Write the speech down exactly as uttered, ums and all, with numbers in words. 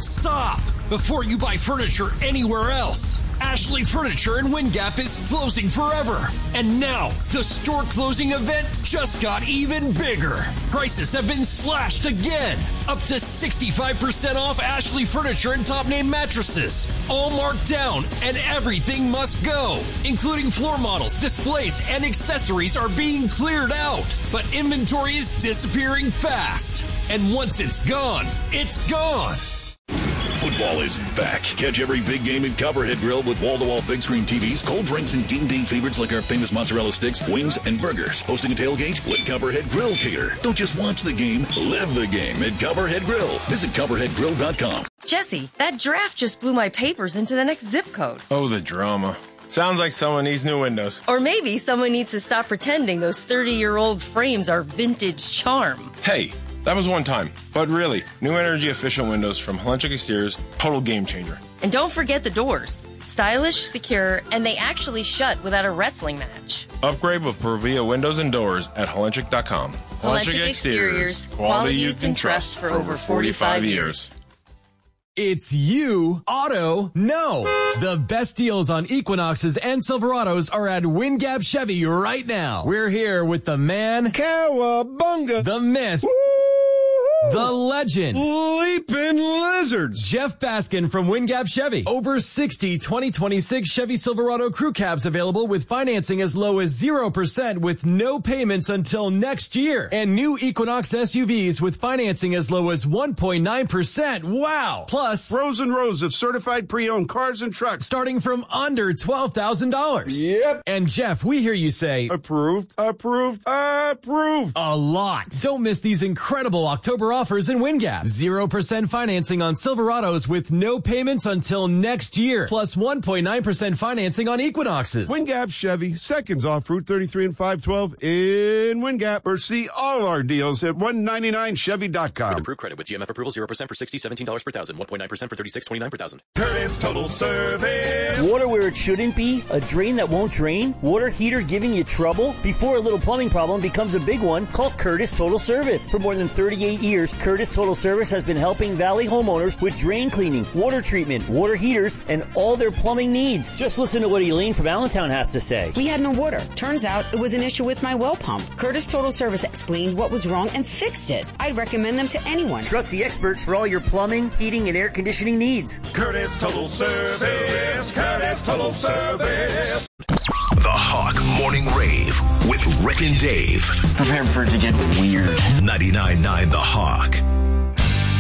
Stop! Before you buy furniture anywhere else. Ashley Furniture in Windgap is closing forever. And now, the store closing event just got even bigger. Prices have been slashed again. Up to sixty-five percent off Ashley Furniture and top name mattresses. All marked down, and everything must go. Including floor models, displays, and accessories are being cleared out. But inventory is disappearing fast. And once it's gone, it's gone. Football is back. Catch every big game at Copperhead Grill with wall-to-wall big screen T Vs, cold drinks, and game day favorites like our famous mozzarella sticks, wings, and burgers. Hosting a tailgate? Let Copperhead Grill cater. Don't just watch the game, live the game at Copperhead Grill. Visit copperhead grill dot com. Jesse, that draft just blew my papers into the next zip code. Oh, the drama. Sounds like someone needs new windows. Or maybe someone needs to stop pretending those thirty-year-old frames are vintage charm. Hey, that was one time. But really, new energy efficient windows from Helenchik Exteriors, total game changer. And don't forget the doors. Stylish, secure, and they actually shut without a wrestling match. Upgrade with Provia windows and doors at Helenchik dot com. Helenchik Exteriors, quality you can trust for over forty-five years. It's you, Auto, No. The best deals on Equinoxes and Silverados are at Windgap Chevy right now. We're here with the man, Cowabunga, the myth, Woo-hoo! the legend, Leaping Lizards, Jeff Baskin from Windgap Chevy. Over sixty twenty twenty-six Chevy Silverado crew cabs available with financing as low as zero percent with no payments until next year. And new Equinox S U Vs with financing as low as one point nine percent. Wow! Plus, rows and rows of certified pre-owned cars and trucks starting from under twelve thousand dollars. Yep. And Jeff, we hear you say, approved, approved, approved. A lot. Don't miss these incredible October offers in Windgap. zero percent financing on Silverados with no payments until next year. Plus one point nine percent financing on Equinoxes. Windgap Chevy, seconds off Route thirty-three and five twelve in Windgap. Or see all our deals at one ninety-nine chevy dot com. With approved credit with G M F approval, zero percent for sixty, seventeen dollars per thousand. one point nine percent for thirty-six, twenty-nine per thousand. Curtis Total Service. Water where it shouldn't be? A drain that won't drain? Water heater giving you trouble? Before a little plumbing problem becomes a big one, call Curtis Total Service. For more than thirty-eight years, Curtis Total Service has been helping Valley homeowners with drain cleaning, water treatment, water heaters, and all their plumbing needs. Just listen to what Elaine from Allentown has to say. We had no water. Turns out it was an issue with my well pump. Curtis Total Service explained what was wrong and fixed it. I'd recommend them to anyone. Trust the experts for all your plumbing, heating, and air conditioning needs. Curtis Total Service. Curtis Total Service. The Hawk Morning Rave with Rick and Dave. Prepare for it to get weird. ninety-nine point nine The Hawk.